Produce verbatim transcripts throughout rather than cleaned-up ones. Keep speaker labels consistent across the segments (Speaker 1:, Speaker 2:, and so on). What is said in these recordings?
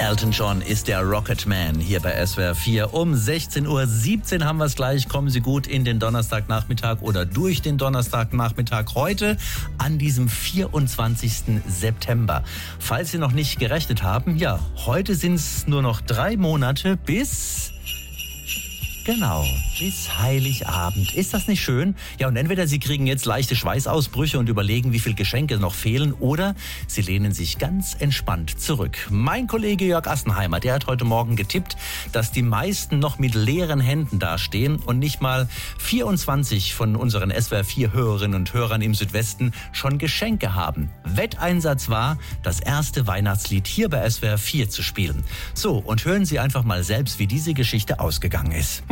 Speaker 1: Elton John ist der Rocketman hier bei S W R vier. Um sechzehn Uhr siebzehn haben wir es gleich. Kommen Sie gut in den Donnerstagnachmittag oder durch den Donnerstagnachmittag heute an diesem vierundzwanzigsten September. Falls Sie noch nicht gerechnet haben, ja, heute sind es nur noch drei Monate bis... Genau, bis Heiligabend. Ist das nicht schön? Ja, und entweder Sie kriegen jetzt leichte Schweißausbrüche und überlegen, wie viele Geschenke noch fehlen, oder Sie lehnen sich ganz entspannt zurück. Mein Kollege Jörg Assenheimer, der hat heute Morgen getippt, dass die meisten noch mit leeren Händen dastehen und nicht mal vierundzwanzig von unseren S W R vier Hörerinnen und Hörern im Südwesten schon Geschenke haben. Wetteinsatz war, das erste Weihnachtslied hier bei S W R vier zu spielen. So, und hören Sie einfach mal selbst, wie diese Geschichte ausgegangen ist.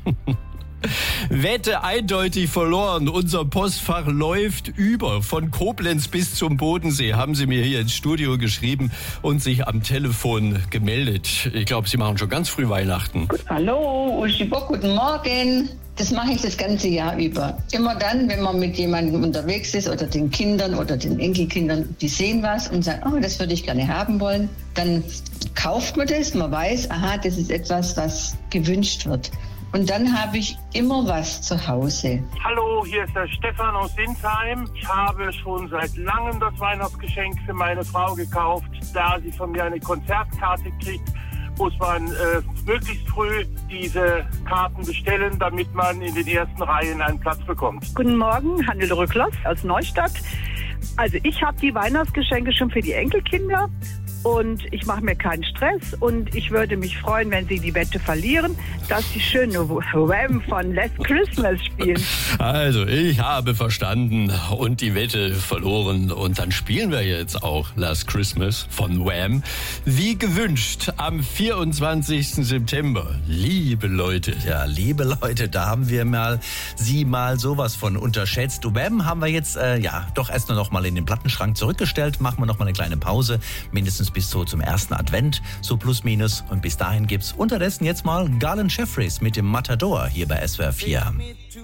Speaker 2: Wette eindeutig verloren. Unser Postfach läuft über. Von Koblenz bis zum Bodensee haben Sie mir hier ins Studio geschrieben und sich am Telefon gemeldet. Ich glaube, Sie machen schon ganz früh Weihnachten.
Speaker 3: Hallo, Uschi Bock, guten Morgen. Das mache ich das ganze Jahr über. Immer dann, wenn man mit jemandem unterwegs ist oder den Kindern oder den Enkelkindern, die sehen was und sagen, oh, das würde ich gerne haben wollen, dann kauft man das, man weiß, aha, das ist etwas, was gewünscht wird. Und dann habe ich immer was zu Hause.
Speaker 4: Hallo, hier ist der Stefan aus Sinsheim. Ich habe schon seit langem das Weihnachtsgeschenk für meine Frau gekauft, da sie von mir eine Konzertkarte kriegt. Muss man äh, möglichst früh diese Karten bestellen, damit man in den ersten Reihen einen Platz bekommt.
Speaker 5: Guten Morgen, Hannele Rücklos aus Neustadt. Also ich habe die Weihnachtsgeschenke schon für die Enkelkinder. Und ich mache mir keinen Stress und ich würde mich freuen, wenn Sie die Wette verlieren, dass Sie schöne Wham von Last Christmas spielen.
Speaker 2: Also, ich habe verstanden und die Wette verloren. Und dann spielen wir jetzt auch Last Christmas von Wham. Wie gewünscht, am vierundzwanzigsten September. Liebe Leute.
Speaker 1: Ja, liebe Leute, da haben wir mal Sie mal sowas von unterschätzt. Wham haben wir jetzt, äh, ja, doch erst nur noch mal in den Plattenschrank zurückgestellt. Machen wir noch mal eine kleine Pause, mindestens bis so zum ersten Advent, so plus minus. Und bis dahin gibt's unterdessen jetzt mal Garland Jeffries mit dem Matador hier bei S W R vier.